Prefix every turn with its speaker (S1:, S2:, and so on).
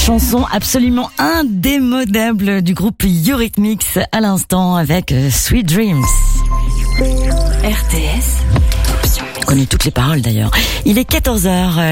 S1: Chanson absolument indémodable du groupe Eurythmics à l'instant avec Sweet Dreams.
S2: RTS.
S1: On connaît toutes les paroles d'ailleurs. Il est 14h.